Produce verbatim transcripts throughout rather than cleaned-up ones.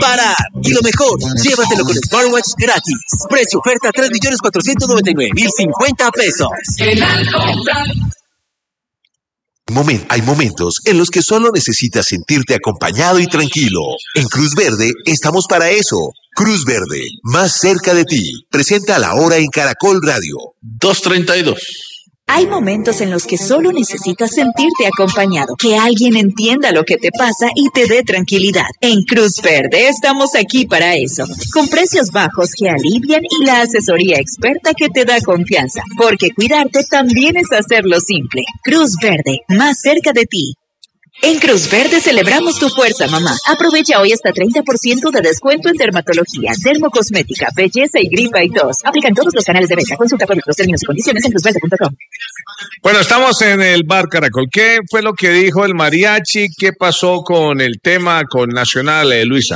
parar. Y lo mejor, llévatelo con Smartwatch gratis. Precio oferta tres millones cuatrocientos noventa y nueve mil cincuenta pesos. En Alcombra. Momen- hay momentos en los que solo necesitas sentirte acompañado y tranquilo. En Cruz Verde estamos para eso. Cruz Verde, más cerca de ti. Presenta la hora en Caracol Radio. dos treinta y dos. Hay momentos en los que solo necesitas sentirte acompañado, que alguien entienda lo que te pasa y te dé tranquilidad. En Cruz Verde estamos aquí para eso, con precios bajos que alivian y la asesoría experta que te da confianza, porque cuidarte también es hacerlo simple. Cruz Verde, más cerca de ti. En Cruz Verde celebramos tu fuerza, mamá. Aprovecha hoy hasta treinta por ciento de descuento en dermatología, dermocosmética, belleza y gripa y tos. Aplican todos los canales de venta. Consulta productos, términos y condiciones en cruzverde punto com. Bueno, estamos en el Bar Caracol. ¿Qué fue lo que dijo el mariachi? ¿Qué pasó con el tema con Nacional, eh, Luisa?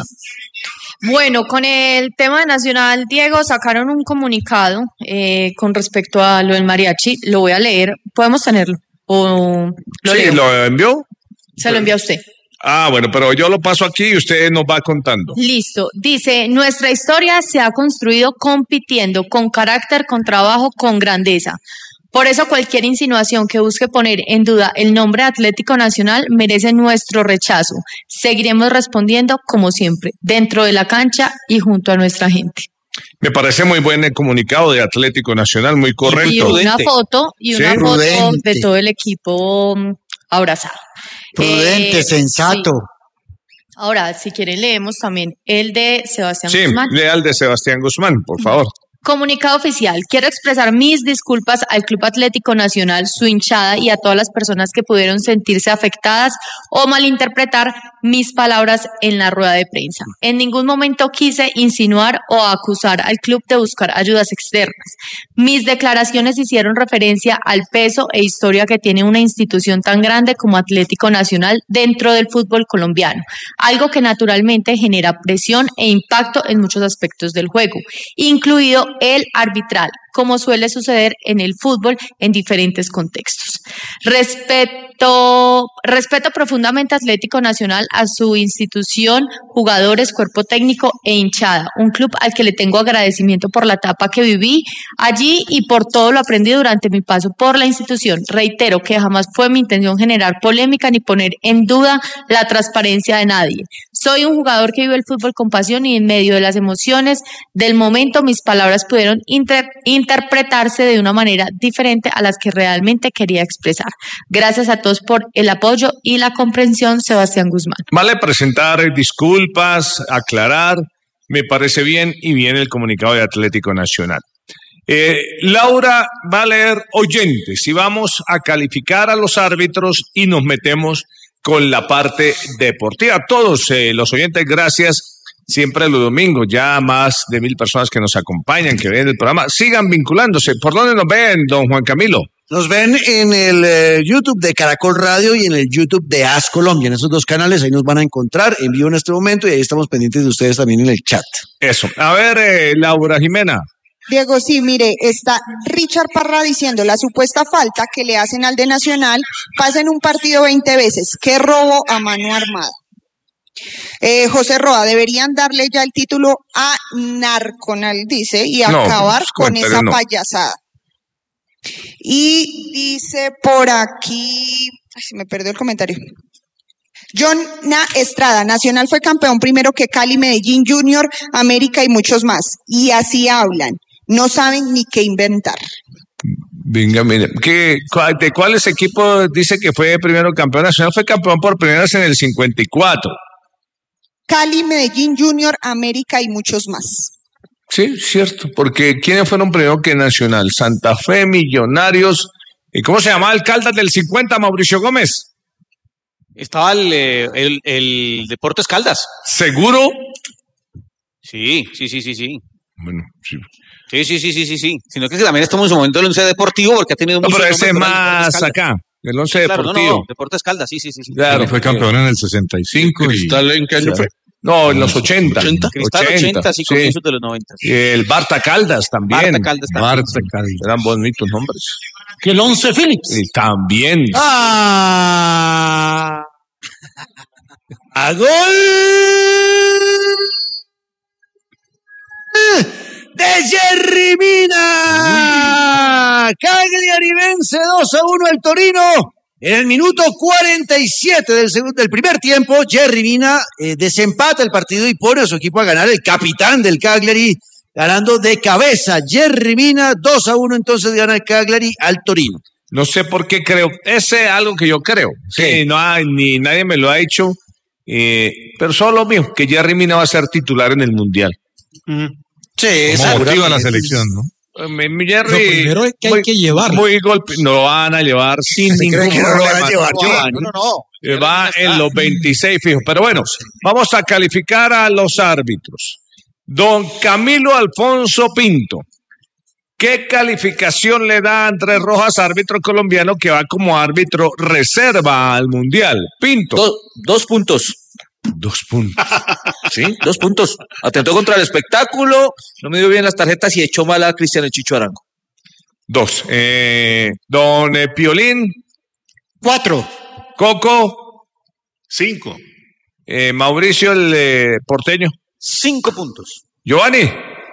Bueno, con el tema de Nacional, Diego, sacaron un comunicado eh, con respecto a lo del mariachi. Lo voy a leer. ¿Podemos tenerlo? ¿O lo Sí, leo? ¿lo envió? Se lo envía a usted. Ah, bueno, pero yo lo paso aquí y usted nos va contando. Listo. Dice, nuestra historia se ha construido compitiendo con carácter, con trabajo, con grandeza. Por eso cualquier insinuación que busque poner en duda el nombre Atlético Nacional merece nuestro rechazo. Seguiremos respondiendo como siempre, dentro de la cancha y junto a nuestra gente. Me parece muy buen el comunicado de Atlético Nacional, muy correcto. Y una foto, y Sí. una foto Prudente. de todo el equipo mm, abrazado. Prudente, Eh, sensato. sí. Ahora, si quieren, leemos también el de Sebastián Sí, Guzmán. leal de Sebastián Guzmán, por favor. Comunicado oficial. Quiero expresar mis disculpas al Club Atlético Nacional, su hinchada y a todas las personas que pudieron sentirse afectadas o malinterpretar mis palabras en la rueda de prensa. En ningún momento quise insinuar o acusar al club de buscar ayudas externas. Mis declaraciones hicieron referencia al peso e historia que tiene una institución tan grande como Atlético Nacional dentro del fútbol colombiano, algo que naturalmente genera presión e impacto en muchos aspectos del juego, incluido el arbitral, como suele suceder en el fútbol en diferentes contextos. Respeto, respeto profundamente a Atlético Nacional, a su institución, jugadores, cuerpo técnico e hinchada, un club al que le tengo agradecimiento por la etapa que viví allí y por todo lo aprendido durante mi paso por la institución. Reitero que jamás fue mi intención generar polémica ni poner en duda la transparencia de nadie. Soy un jugador que vive el fútbol con pasión y en medio de las emociones del momento mis palabras pudieron inter- interpretarse de una manera diferente a las que realmente quería expresar. Gracias a todos por el apoyo y la comprensión, Sebastián Guzmán. Vale presentar eh, disculpas, aclarar, me parece bien y bien el comunicado de Atlético Nacional. Eh, Laura va a leer oyentes y vamos a calificar a los árbitros y nos metemos con la parte deportiva. Todos eh, los oyentes, gracias. Siempre los domingos, ya más de mil personas que nos acompañan, que ven el programa. Sigan vinculándose. ¿Por dónde nos ven, don Juan Camilo? Nos ven en el eh, YouTube de Caracol Radio y en el YouTube de As Colombia. En esos dos canales ahí nos van a encontrar en vivo en este momento y ahí estamos pendientes de ustedes también en el chat. Eso. A ver, eh, Laura Jimena. Diego, sí, mire, está Richard Parra diciendo la supuesta falta que le hacen al de Nacional pasa en un partido veinte veces. ¡Qué robo a mano armada! Eh, José Roa, deberían darle ya el título a Narconal, dice, y No, acabar pues, con comentario esa no. payasada. Y dice por aquí, ay, se me perdió el comentario. John Na Estrada, Nacional fue campeón primero que Cali, Medellín Junior, América y muchos más. Y así hablan, no saben ni qué inventar. Venga, mire, ¿qué, cuál- ¿de cuáles equipos dice que fue primero campeón nacional? Fue campeón por primera vez en el cincuenta y cuatro. Cali, Medellín Junior, América y muchos más. Sí, cierto, porque ¿quiénes fueron primero que Nacional? Santa Fe, Millonarios, ¿y cómo se llamaba el Caldas del cincuenta, Mauricio Gómez? Estaba el, eh, el, el Deportes Caldas. ¿Seguro? Sí, sí, sí, sí, sí. Bueno, sí. Sí, sí, sí, sí, sí, sí. Sino que también estamos en su momento del Once Deportivo porque ha tenido No, muchos pero ese es nombres, pero el más Deportes Caldas. acá, el Once Claro, no, Deportivo. no, Deportes Caldas, sí, sí, sí. sí. Claro, Fue campeón en el sesenta y cinco. ¿Cristal en qué año fue? No, en los ochenta. ochenta. Cristal ochenta, sí, comienzos de los noventa. Y el Barta Caldas también. Barta Caldas también. Barça, Cádiz. Eran bonitos nombres. Que el once Phillips. Y también. ¡Ah! ¡A gol! ¡De Jerry Mina! Cagliari vence dos a uno al Torino. En el minuto cuarenta y siete del, segundo, del primer tiempo, Jerry Mina eh, desempata el partido y pone a su equipo a ganar. El capitán del Cagliari ganando de cabeza. Jerry Mina, dos a uno, entonces gana el Cagliari al Torino. No sé por qué creo. Ese es algo que yo creo. Sí, no hay, ni nadie me lo ha dicho. Eh, pero solo lo mío, que Jerry Mina va a ser titular en el Mundial. Mm. Sí, como motiva la selección, ¿no? Mi, mi Jerry, lo primero es que hay muy, que llevarlo. Muy golpe, no lo van a llevar sin ningún que problema. no lo van a llevar, no, Giovanni? no, no. Va en los veintiséis fijos. Pero bueno, vamos a calificar a los árbitros. Don Camilo Alfonso Pinto. ¿Qué calificación le da a Andrés Rojas, árbitro colombiano que va como árbitro reserva al Mundial? Pinto. Do, dos puntos. Dos puntos. Sí, dos puntos. Atentó contra el espectáculo, no me dio bien las tarjetas y echó mal a Cristiano Chicho Arango. Dos. Eh, don eh, Piolín. Cuatro. Coco. Cinco. Eh, Mauricio, el eh, porteño. Cinco puntos. Giovanni.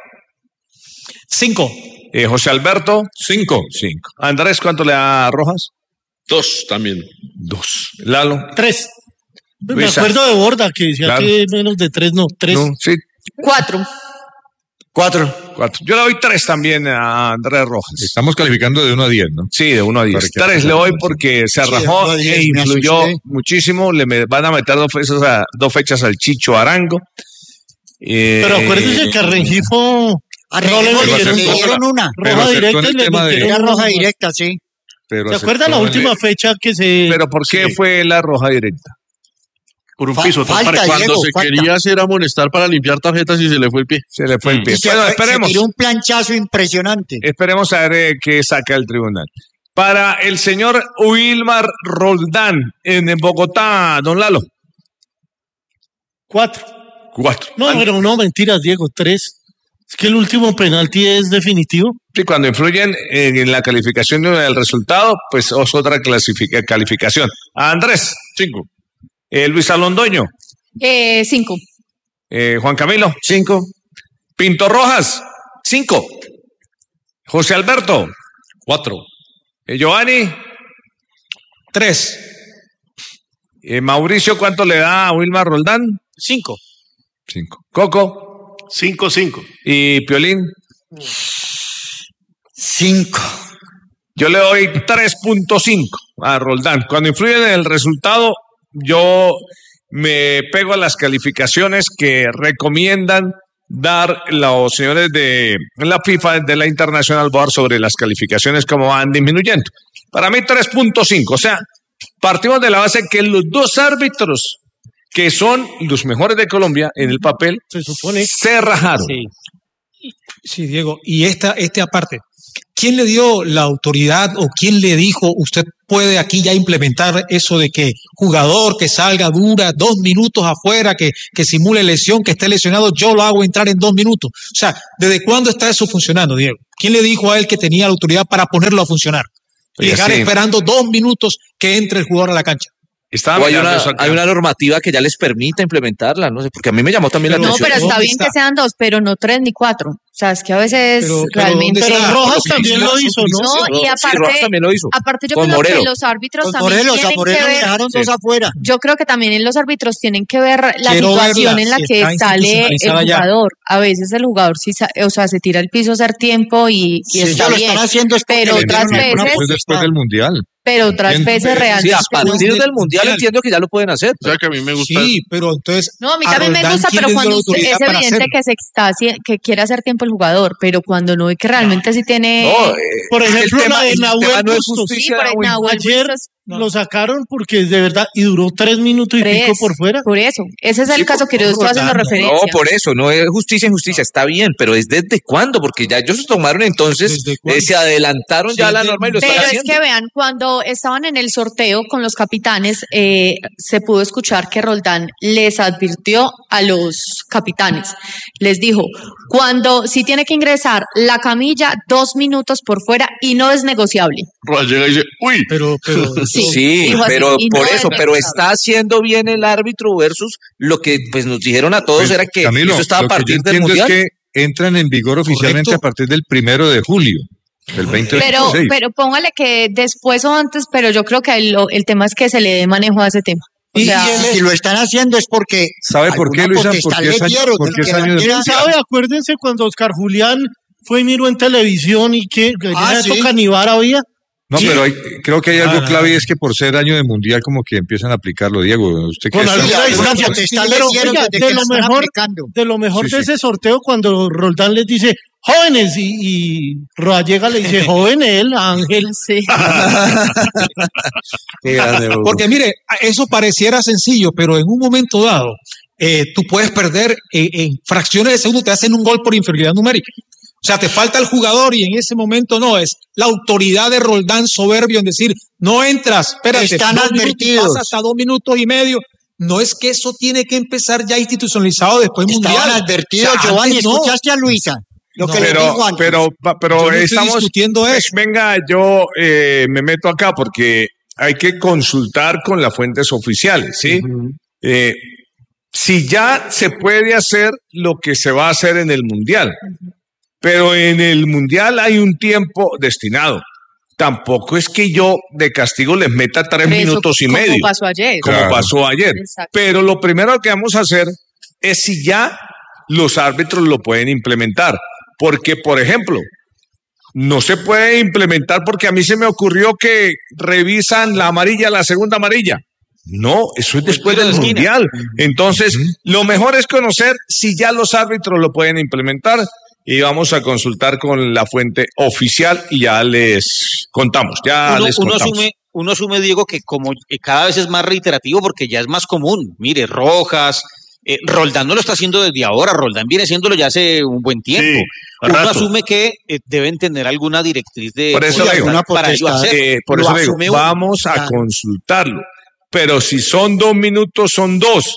Cinco. Eh, José Alberto. Cinco. Cinco. Andrés, ¿cuánto le da a Rojas? Dos también. Dos. Lalo. Tres. Me Luisa. acuerdo de Borda que decía Claro. que menos de tres, no, tres. No, sí. Cuatro. Cuatro. Cuatro. Yo le doy tres también a Andrés Rojas. Estamos calificando de uno a diez, ¿no? Sí, de uno a diez. Para que- Tres le doy porque se Sí, de rajó uno a diez, e me influyó asusté. muchísimo. Le me- van a meter dos fechas, a, dos fechas al Chicho Arango. Eh, Pero acuérdense que a Rengifo A no le Rengifo le metieron dieron una una. Pero roja aceptó directa en y el le tema de- metieron Era roja una- directa, sí. Pero ¿Se acuerdan la aceptó el- última fecha que se... Pero ¿por qué Sí. fue la roja directa? Por un Fa- piso. falta, Cuando Diego, se falta. quería hacer amonestar para limpiar tarjetas y se le fue el pie. Se le fue el pie. Y se, Bueno, se esperemos. tiró un planchazo impresionante. Esperemos a ver eh, qué saca el tribunal. Para el señor Wilmar Roldán en Bogotá, don Lalo. Cuatro. Cuatro. No, Ah, pero no, mentiras, Diego, tres. Es que el último penalti es definitivo. sí, cuando influyen en, en la calificación del resultado, pues es otra clasifica- calificación. A Andrés, cinco. Eh, Luis Alondoño, Eh, cinco. eh, Juan Camilo, Cinco. Pinto Rojas, Cinco. José Alberto, Cuatro. eh, Giovanni, Tres. eh, Mauricio, ¿cuánto le da a Wilmar Roldán? Cinco. Cinco. Coco Cinco, cinco. y Piolín. Cinco. Yo le doy tres punto cinco a Roldán. Cuando influyen en el resultado, yo me pego a las calificaciones que recomiendan dar los señores de la FIFA, de la International Board, sobre las calificaciones, como van disminuyendo. Para mí tres punto cinco. O sea, partimos de la base que los dos árbitros, que son los mejores de Colombia en el papel, Se supone. se rajaron. Sí, Diego. Y esta, este aparte, ¿quién le dio la autoridad o quién le dijo usted puede aquí ya implementar eso de que jugador que salga dura dos minutos afuera, que, que simule lesión, que esté lesionado, yo lo hago entrar en dos minutos? O sea, ¿desde cuándo está eso funcionando, Diego? ¿Quién le dijo a él que tenía la autoridad para ponerlo a funcionar? Y Oye, dejar sí. esperando dos minutos que entre el jugador a la cancha. Estaba O hay mirando una, eso acá. hay una normativa que ya les permita implementarla, no sé, porque a mí me llamó también la Pero No, atención. pero está ¿dónde bien está? que sean dos, pero no tres ni cuatro. O sea, es que a veces Pero- pero realmente... ¿dónde está? No, Rojas y también lo hizo, ¿no? Sí, aparte, Rojas también lo hizo. aparte yo Con creo Morelos. que los árbitros Los también Morelos, a tienen Morelos que le ver... dejaron dos afuera. Yo creo que también en los árbitros tienen que ver la Quiero situación verla, en la si que está sale el institucionalizada ya. jugador. A veces el jugador sí, sa- o sea, se tira al piso a hacer tiempo y, y Si está ellos lo bien. están haciendo es porque Pero le otras dieron alguna veces- Fue después del Mundial. Pero otras Entiendo. veces Sí, realmente... a partir no. del Mundial entiendo que ya lo pueden hacer. O sea que a mí me gusta. Sí, pero entonces... No, a mí también me Roldán, gusta, ¿quién pero le dio cuando la usted- autoridad es para evidente hacerlo? que se está haci- que quiere hacer tiempo el jugador, pero cuando no ve que realmente sí tiene... No, eh, Por ejemplo, el tema, la de el Nahuel tema no es Bustos. sí, justicia. por ahí Nahuel. Nahuel Ayer Bustos, lo sacaron porque de verdad, y duró tres minutos y tres, pico por fuera. Por eso, ese es el Sí, caso por que yo estoy haciendo Roldán, referencia. No, por eso, no es justicia, injusticia, está bien, pero ¿es desde cuándo? Porque ya ellos se tomaron entonces, ¿Desde cuándo? eh, se adelantaron ya a la Desde- norma y lo Pero están es haciendo. que vean, cuando estaban en el sorteo con los capitanes, eh, se pudo escuchar que Roldán les advirtió a los capitanes. Les dijo, cuando si tiene que ingresar la camilla, dos minutos por fuera y no es negociable. Rojas llega y dice, uy, Pero, pero Sí, Sí, Sí, dijo así, pero y no por es eso, pero responsable. está haciendo bien el árbitro versus lo que pues nos dijeron a todos Pues, era que Camilo, eso estaba a lo que yo partir del entiendo mundial. es que entran en vigor oficialmente Correcto. a partir del primero de julio del veinte Pero, veintiséis. pero póngale que después o antes, pero yo creo que el, el tema es que se le dé manejo a ese tema. O Y, sea, y si lo están haciendo es porque ¿Sabe por qué, alguna Luisa? potestad Porque es le año- dieron, porque que es la año de quieren mundial. saber. ¿Sabe? Acuérdense cuando Oscar Julián fue y miró en televisión y que que Ah, ya sí. eso Canivar había. No, Sí. pero hay- creo que hay Ah, algo no. clave y es que por ser año de mundial como que empiezan a aplicarlo, Diego. ¿Usted qué Con sabe? alguna alguna distancia. potestad le Pero, dieron oiga, desde de que lo la están mejor, aplicando. de lo mejor Sí, de sí. ese sorteo cuando Roldán les dice jóvenes y, y Rodallega le dice joven él, Ángel. sí. Porque mire, eso pareciera sencillo, pero en un momento dado, eh, tú puedes perder eh, en fracciones de segundo, te hacen un gol por inferioridad numérica. O sea, te falta el jugador y en ese momento no, es la autoridad de Roldán soberbio en decir, no entras, espérate, Están dos minutos, advertidos. pasa hasta dos minutos y medio. No es que eso tiene que empezar ya institucionalizado después Estaban mundial. advertidos, O sea, Giovanni, antes no. ¿escuchaste a Luisa? Lo No, que le pero, dijo antes. pero, pa- pero Yo no estoy estamos discutiendo eso. Venga, yo eh, me meto acá porque hay que consultar con las fuentes oficiales, ¿sí? Eh, si ya se puede hacer lo que se va a hacer en el mundial, pero en el mundial hay un tiempo destinado. Tampoco es que yo de castigo les meta tres Eso, minutos y como medio, pasó ayer. como Claro. pasó ayer. Exacto. Pero lo primero que vamos a hacer es si ya los árbitros lo pueden implementar. Porque, por ejemplo, no se puede implementar porque a mí se me ocurrió que revisan la amarilla, la segunda amarilla. No, eso es después tiro de del esquina. mundial. Entonces, lo mejor es conocer si ya los árbitros lo pueden implementar y vamos a consultar con la fuente oficial y ya les contamos. Ya Uno, les uno contamos. asume, uno asume, Diego, que como eh, cada vez es más reiterativo porque ya es más común. Mire, Rojas, eh, Roldán no lo está haciendo desde ahora, Roldán viene haciéndolo ya hace un buen tiempo. Sí, uno rato. asume que eh, deben tener alguna directriz de Por eso de- digo, una para ello potestad. hacer. Eh, por Lo eso digo, asume uno. vamos a Claro. consultarlo. Pero si son dos minutos, son dos.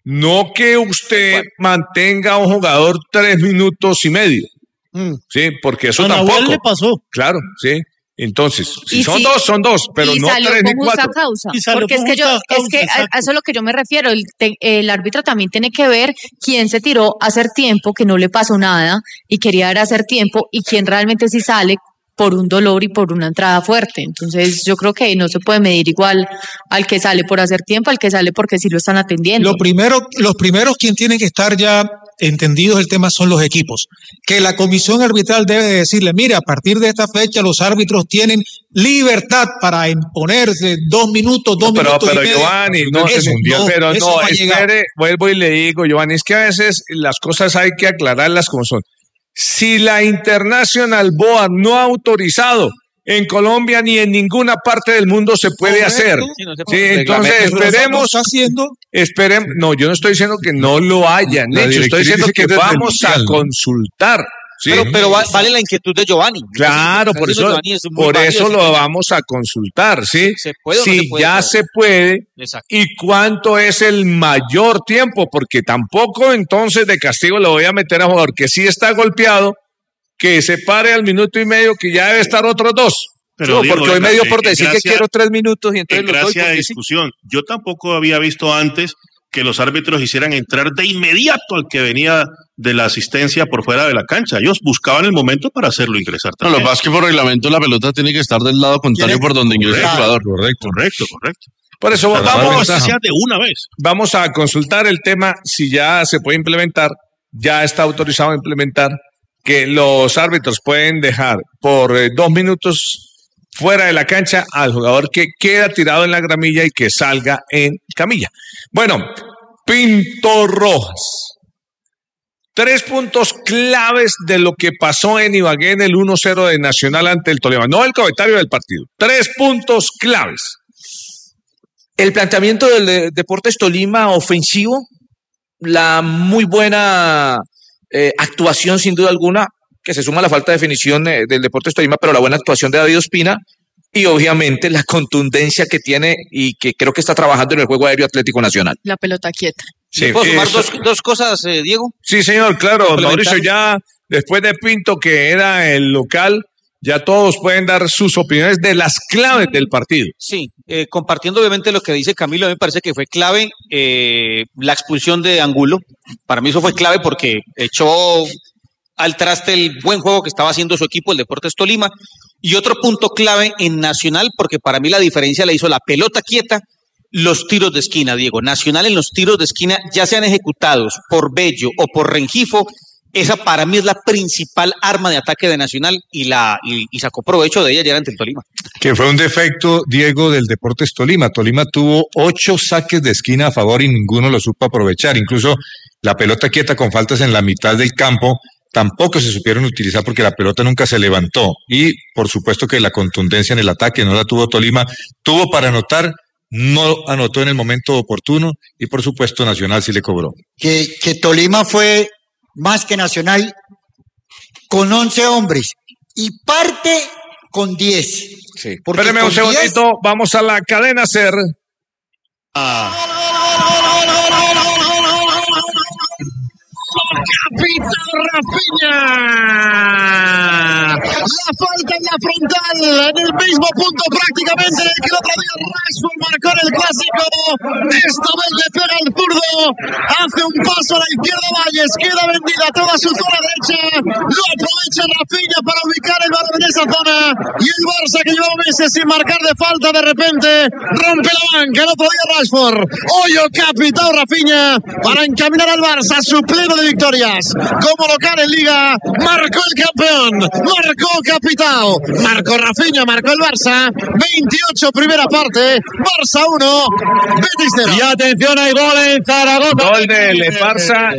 No que usted mantenga a un jugador tres minutos y medio. Mm. Sí, porque eso A Nahuel tampoco. le pasó. Claro, sí. Entonces, si Y son si- dos, son dos, pero y no salió tres con ni justa cuatro. causa. Y salió Porque es con que yo, justa es que causa, a, a exacto. eso es lo que yo me refiero. El, te- el árbitro también tiene que ver quién se tiró a hacer tiempo, que no le pasó nada y quería dar a hacer tiempo, y quién realmente sí sale por un dolor y por una entrada fuerte. Entonces yo creo que no se puede medir igual al que sale por hacer tiempo, al que sale porque sí lo están atendiendo. Lo primero, los primeros quien tienen que estar ya entendidos el tema son los equipos. Que la comisión arbitral debe de decirle, mire, a partir de esta fecha los árbitros tienen libertad para imponerse dos minutos, dos Pero, minutos pero y medio. Giovanni, no, Eso mundial, no, pero eso no, no ha llegado. espere, vuelvo y le digo, Giovanni, es que a veces las cosas hay que aclararlas como son. Si la International Board no ha autorizado, en Colombia ni en ninguna parte del mundo se puede Correcto. hacer. Sí, no se Sí, puede. entonces Reglamento. Pero eso no esperemos, está haciendo. esperemos. No, yo no estoy diciendo que no lo hayan La hecho, estoy directriz diciendo dice que que es desde el vamos a mundial, ¿no? consultar. ¿sí? Pero, pero va- vale la inquietud de Giovanni. Claro, Entonces, por eso, Giovanni es muy por válido, eso sí, lo señor. vamos a consultar, ¿sí? ¿Se puede o no si se puede? ya Claro. se puede, Exacto. y cuánto es el mayor tiempo, porque tampoco entonces de castigo le voy a meter a jugador que sí está golpeado, que se pare al minuto y medio, que ya debe estar otros dos. Pero No, digo, porque hoy venga, me dio en- por en decir gracia- que quiero tres minutos y entonces En los doy gracia de porque sí. discusión, yo tampoco había visto antes que los árbitros hicieran entrar de inmediato al que venía de la asistencia por fuera de la cancha. Ellos buscaban el momento para hacerlo ingresar No, lo también. que pasa es que por reglamento la pelota tiene que estar del lado contrario por donde ingresa el Correcto. jugador. Correcto. Correcto, correcto. Por eso Pero vamos, vamos Que sea de una vez. vamos a consultar el tema, si ya se puede implementar, ya está autorizado a implementar, que los árbitros pueden dejar por eh, dos minutos fuera de la cancha al jugador que queda tirado en la gramilla y que salga en camilla. Bueno, Pinto Rojas. Tres puntos claves de lo que pasó en Ibagué en el uno cero de Nacional ante el Tolima. No el comentario del partido. Tres puntos claves. El planteamiento del de- Deportes Tolima ofensivo, la muy buena eh, actuación sin duda alguna, que se suma a la falta de definición eh, del Deportes Tolima, pero la buena actuación de David Ospina y obviamente la contundencia que tiene y que creo que está trabajando en el juego aéreo Atlético Nacional. La pelota quieta. Sí, ¿Le puedo sumar eso- dos, dos cosas, eh, Diego? Sí, señor, claro. Complementar. Mauricio, ya después de Pinto, que era el local, ya todos pueden dar sus opiniones de las claves del partido. Sí, eh, compartiendo obviamente lo que dice Camilo, a mí me parece que fue clave eh, la expulsión de Angulo. Para mí eso fue clave porque echó al traste el buen juego que estaba haciendo su equipo, el Deportes Tolima. Y otro punto clave en Nacional, porque para mí la diferencia la hizo la pelota quieta, los tiros de esquina, Diego. Nacional en los tiros de esquina, ya sean ejecutados por Bello o por Rengifo, esa para mí es la principal arma de ataque de Nacional y la y, y sacó provecho de ella ya ante el Tolima. Que fue un defecto, Diego, del Deportes Tolima. Tolima tuvo ocho saques de esquina a favor y ninguno lo supo aprovechar. Incluso la pelota quieta con faltas en la mitad del campo tampoco se supieron utilizar porque la pelota nunca se levantó. Y por supuesto que la contundencia en el ataque no la tuvo Tolima. Tuvo para anotar, no anotó en el momento oportuno y por supuesto Nacional sí le cobró. Que, que Tolima fue más que Nacional con once hombres y parte con diez. Sí. Espérame un segundito, diez... vamos a la cadena SER. Ah. Capitán Rafinha. La falta en la frontal, en el mismo punto prácticamente en el que el otro día Rashford marcó en el clásico. Esta vez le pega el zurdo, hace un paso a la izquierda Valles, queda vendida toda su zona derecha, lo aprovecha Rafinha para ubicar el balón en esa zona y el Barça que llevaba meses sin marcar de falta de repente rompe la banca. El otro día Rashford, hoyo capitán Rafinha para encaminar al Barça a su pleno de victorias. Como local en Liga, marcó el campeón, marcó Capitao, marcó Rafinha, marcó el Barça, veintiocho primera parte, Barça uno, Betis cero. Y atención, hay gol en Zaragoza. Gol del Barça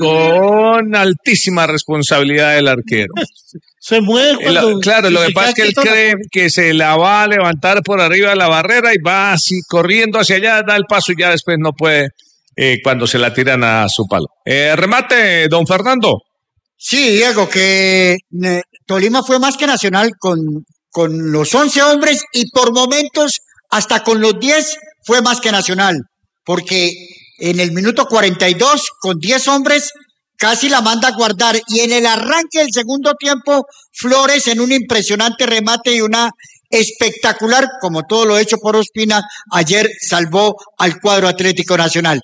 con altísima responsabilidad del arquero. Se mueve cuando... Claro, lo que pasa es que él cree que se la va a levantar por arriba de la barrera y va así corriendo hacia allá, da el paso y ya después no puede... Eh, cuando se la tiran a su palo. Eh, remate, don Fernando. Sí, Diego, que eh, Tolima fue más que Nacional con, con los once hombres y por momentos hasta con los diez fue más que Nacional, porque en el minuto cuarenta y dos con diez hombres casi la manda a guardar y en el arranque del segundo tiempo Flores en un impresionante remate y una espectacular, como todo lo hecho por Ospina, ayer salvó al cuadro Atlético Nacional.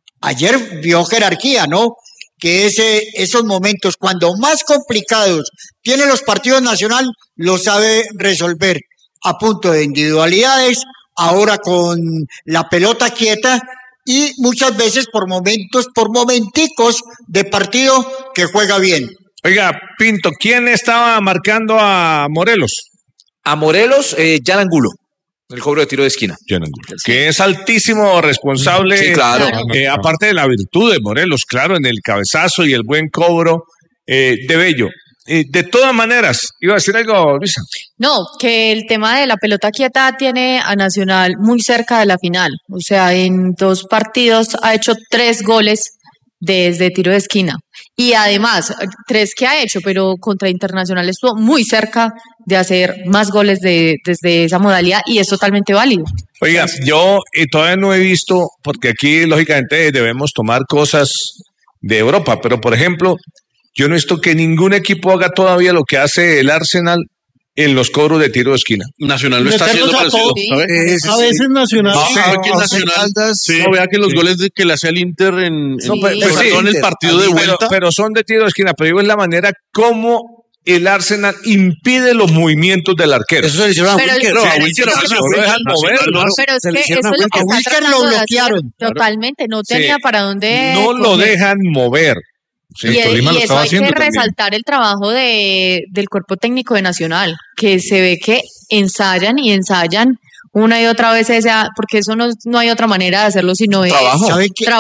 Ayer vio jerarquía, ¿no? Que ese, esos momentos, cuando más complicados tienen los partidos Nacional, lo sabe resolver a punto de individualidades, ahora con la pelota quieta y muchas veces por momentos, por momenticos de partido que juega bien. Oiga, Pinto, ¿quién estaba marcando a Morelos? A Morelos, eh, Jan Angulo. El cobro de tiro de esquina. Que es altísimo responsable, sí, claro. Eh, aparte de la virtud de Morelos, claro, en el cabezazo y el buen cobro eh, de Bello. Eh, de todas maneras, iba a decir algo, Luisa. No, que el tema de la pelota quieta tiene a Nacional muy cerca de la final. O sea, en dos partidos ha hecho tres goles desde tiro de esquina. Y además, tres que ha hecho, pero contra Internacional estuvo muy cerca de hacer más goles de, desde esa modalidad y es totalmente válido. Oiga, yo eh, todavía no he visto, porque aquí lógicamente debemos tomar cosas de Europa, pero por ejemplo, yo no he visto que ningún equipo haga todavía lo que hace el Arsenal en los cobros de tiro de esquina. Nacional lo está haciendo parecido, sí. ¿sabes? A veces Nacional. No, sí, aquí en Nacional, sí. No, vea que los sí. goles de que le hace el Inter en, sí. en, pues, sí, en el partido de vuelta. Pero, pero son de tiro de esquina, pero digo es la manera como el Arsenal impide los movimientos del arquero. Eso se le hicieron a Wilker. No, a Wilker no lo dejan mover. Pero es que eso es lo que a Wilker lo bloquearon. Totalmente, no tenía para dónde. No lo dejan mover. Sí, y, y eso hay que resaltar también. El trabajo de, del cuerpo técnico de Nacional, que se ve que ensayan y ensayan una y otra vez esa, porque eso no, no hay otra manera de hacerlo sino trabajo. es trabajo.